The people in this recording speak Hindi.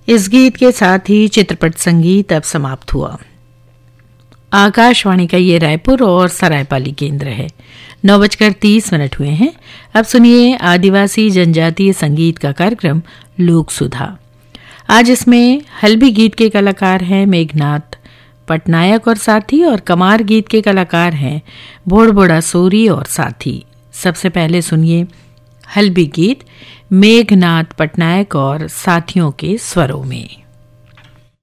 इस गीत के साथ ही चित्रपट संगीत अब समाप्त हुआ। आकाशवाणी का ये रायपुर और सरायपाली केंद्र है। 9:30 हुए हैं। अब सुनिए आदिवासी जनजातीय संगीत का कार्यक्रम लोक सुधा। आज इसमें हल्बी गीत के कलाकार हैं मेघनाथ पटनायक और साथी, और कमार गीत के कलाकार हैं भोड़बोड़ा सोरी और साथी। सबसे पहले सुनिए हल्बी गीत मेघनाथ पटनायक और साथियों के स्वरों में।